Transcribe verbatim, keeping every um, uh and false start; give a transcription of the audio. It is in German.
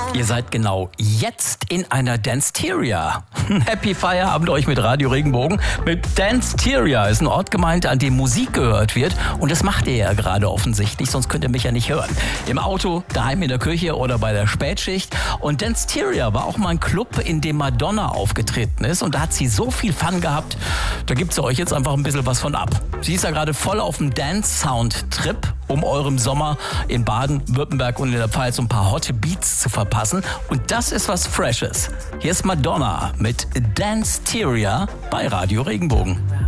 Ihr seid genau jetzt in einer Danceteria. Happy Feierabend euch mit Radio Regenbogen. Mit Danceteria ist ein Ort gemeint, an dem Musik gehört wird. Und das macht ihr ja gerade offensichtlich, sonst könnt ihr mich ja nicht hören. Im Auto, daheim in der Küche oder bei der Spätschicht. Und Danceteria war auch mal ein Club, in dem Madonna aufgetreten ist. Und da hat sie so viel Fun gehabt, da gibt sie euch jetzt einfach ein bisschen was von ab. Sie ist ja gerade voll auf dem Dance-Sound-Trip, um eurem Sommer in Baden-Württemberg und in der Pfalz ein paar hotte Beats zu verpassen. Und das ist was Freshes. Hier ist Madonna mit Danceteria bei Radio Regenbogen.